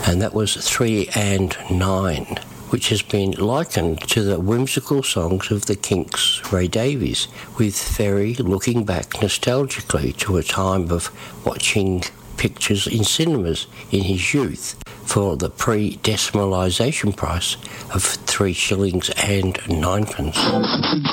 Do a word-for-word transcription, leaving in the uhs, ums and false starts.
and that was three and nine, which has been likened to the whimsical songs of the Kinks' Ray Davies, with Ferry looking back nostalgically to a time of watching pictures in cinemas in his youth for the pre-decimalisation price of three shillings and ninepence.